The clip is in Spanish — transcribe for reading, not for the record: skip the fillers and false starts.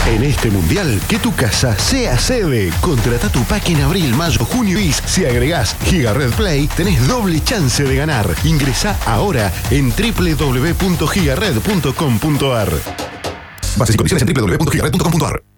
En este mundial, que tu casa sea sede. Contrata tu pack en abril, mayo, junio y si agregás Gigared Play, tenés doble chance de ganar. Ingresá ahora en www.gigared.com.ar. Bases y condiciones en www.gigared.com.ar.